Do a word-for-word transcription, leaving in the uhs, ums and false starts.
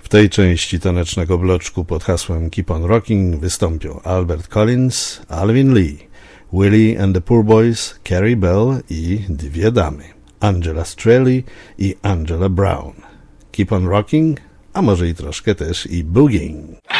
tej części tanecznego bloczku pod hasłem Keep on Rocking wystąpią Albert Collins, Alvin Lee, Willie and the Poor Boys, Carrie Bell i dwie damy, Angela Strelly i Angela Brown. Keep on Rocking, a może i troszkę też i boogieing.